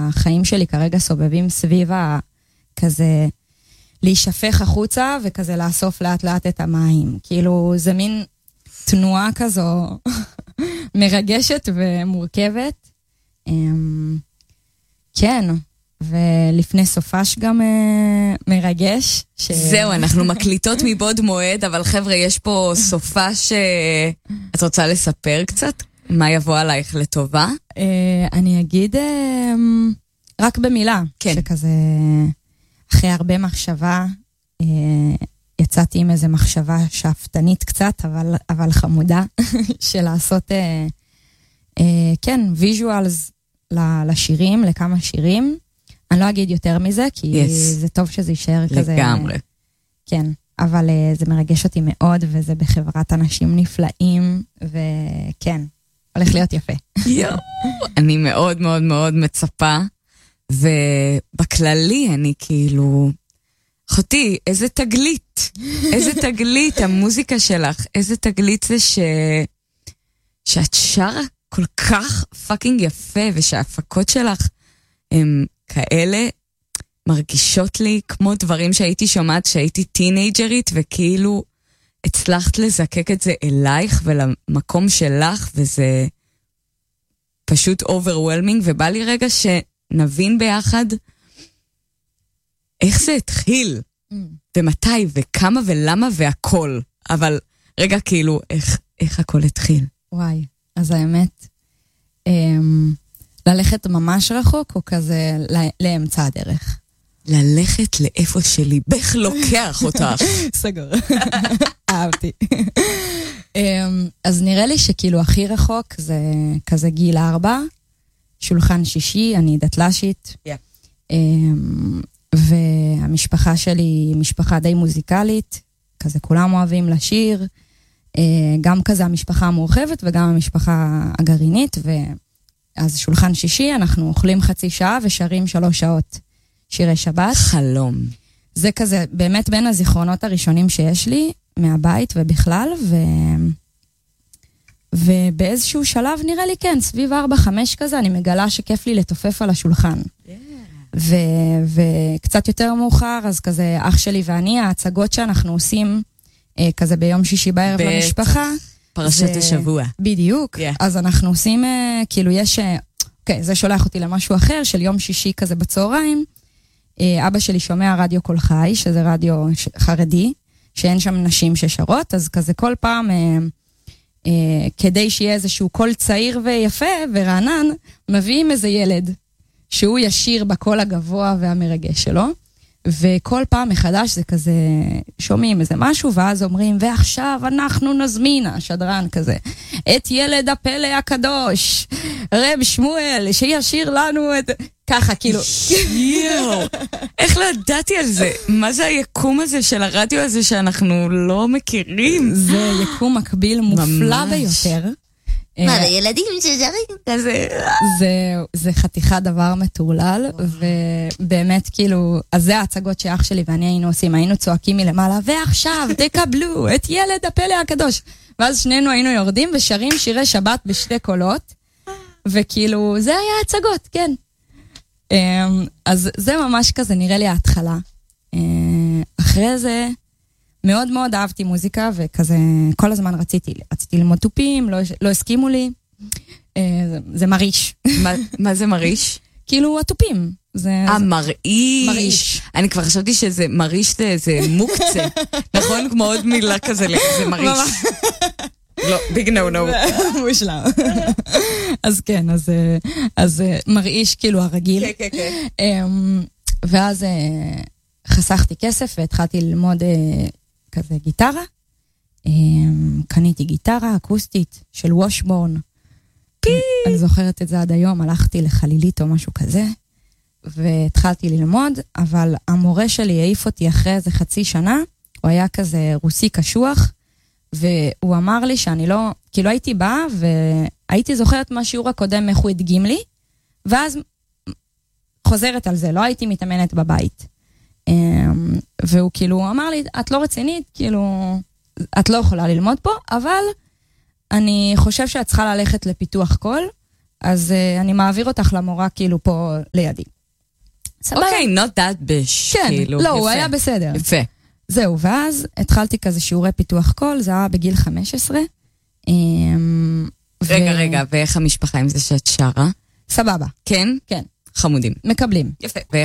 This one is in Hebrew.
החיים שלי כרגע סובבים סביב כזה להישפך החוצה וכזה לאסוף לאט לאט את המים. כאילו זה מין תנועה כזו מרגשת ומורכבת. כן, ולפני סופש גם מרגש. זהו, אנחנו מקליטות מבעוד מועד, אבל חבר'ה, יש פה סופש, את רוצה לספר קצת? מה יבוא עלייך לטובה? אני אגיד רק במילה. כן. שכזה, אחרי הרבה מחשבה, יצאתי עם איזו מחשבה שאפתנית קצת, אבל חמודה, של לעשות, כן, ויז'ואלס לשירים, לכמה שירים. אני לא אגיד יותר מזה, כי זה טוב שזה יישאר כזה. לגמרי. כן, אבל זה מרגש אותי מאוד, וזה בחברת אנשים נפלאים, וכן, הולך להיות יפה. אני מאוד מאוד מאוד מצפה, ובכללי אני כאילו, אחותי, איזה תגלית, איזה תגלית, המוזיקה שלך, איזה תגלית זה שאת שרה כל כך פאקינג יפה, ושההפקות שלך הם כאלה מרגישות לי כמו דברים שהייתי שומעת שהייתי טינאג'רית, וכאילו הצלחת לזקק את זה אלייך ולמקום שלך, וזה פשוט overwhelming, ובא לי רגע שנבין ביחד איך זה התחיל, ומתי, וכמה ולמה והכל, אבל רגע כאילו איך הכל התחיל. וואי, אז האמת, ללכת ממש רחוק, או כזה לאמצע הדרך? ללכת לאיפה שליבך לוקח אותך. סגור. אהבתי. אז נראה לי שכאילו הכי רחוק זה כזה גיל 4, שולחן שישי, אני דתל"שית. והמשפחה שלי היא משפחה די מוזיקלית, כזה כולם אוהבים לשיר, גם כזה המשפחה המורחבת וגם המשפחה הגרעינית, אז שולחן שישי, אנחנו אוכלים חצי שעה ושרים 3 שעות שירי שבת. חלום. זה כזה באמת בין הזיכרונות הראשונים שיש לי מהבית ובכלל, ובאיזשהו שלב נראה לי כן, סביב 4-5 כזה, אני מגלה שכיף לי לתופף על השולחן. וקצת יותר מאוחר, אז כזה אח שלי ואני, ההצגות שאנחנו עושים כזה ביום שישי בערב למשפחה, פרשת השבוע. בדיוק. אז אנחנו עושים, כאילו יש, אוקיי, זה שולח אותי למשהו אחר, של יום שישי כזה בצהריים. אבא שלי שומע רדיו קול חי, שזה רדיו חרדי, שאין שם נשים ששרות, אז כזה כל פעם, כדי שיהיה איזשהו קול צעיר ויפה ורענן, מביאים איזה ילד, שהוא ישיר בקול הגבוה והמרגש שלו, וכל פעם מחדש זה כזה, שומעים איזה משהו, ואז אומרים, ועכשיו אנחנו נזמין, השדרן כזה, את ילד הפלא הקדוש, רב שמואל, שישיר לנו את... ככה, כאילו. איך לא ידעתי על זה? מה זה היקום הזה של הרדיו הזה שאנחנו לא מכירים? זה יקום מקביל מופלא ביותר. מה, לילדים ששרים? זה חתיכה דבר מטורלל, ובאמת כאילו, אז זה ההצגות שאח שלי ואני היינו עושים, היינו צועקים מלמעלה, ועכשיו תקבלו את ילד הפלא הקדוש. ואז שנינו היינו יורדים ושרים שירי שבת בשתי קולות, וכאילו, זה היה הצגות, כן. אז זה ממש כזה נראה לי ההתחלה. אחרי זה, מאוד מאוד אהבתי מוזיקה, וכזה כל הזמן רציתי ללמוד טופים, לא הסכימו לי. זה מריש. מה זה מריש? כאילו הטופים. מרעיש. מרעיש. אני כבר חשבתי שזה מריש, זה מוקצה. נכון? כמו עוד מילה כזה, זה מריש. לא, ביג נו נו. מושלם. אז כן, אז מרעיש כאילו הרגיל. כן, כן, כן. ואז חסכתי כסף והתחלתי ללמוד כזה גיטרה. קניתי גיטרה אקוסטית של וושבורן. אני זוכרת את זה עד היום, הלכתי לחלילית או משהו כזה, והתחלתי ללמוד, אבל המורה שלי העיף אותי אחרי איזה חצי שנה, הוא היה כזה רוסי קשוח, והוא אמר לי שאני לא, כאילו הייתי באה, והייתי זוכרת מהשיעור הקודם איך הוא הדגים לי, ואז חוזרת על זה, לא הייתי מתאמנת בבית. והוא כאילו אמר לי, את לא רצינית, כאילו, את לא יכולה ללמוד פה, אבל אני חושב שאת צריכה ללכת לפיתוח קול, אז אני מעביר אותך למורה כאילו פה לידי. אוקיי, not that bitch. כן, כאילו, לא, יפה. הוא היה בסדר. יפה. זהו, ואז התחלתי כזה שיעורי פיתוח קול, זה היה בגיל 15. רגע, ואיך המשפחה עם זה שאת שרה? סבבה. כן? כן. חמודים. מקבלים. יפה.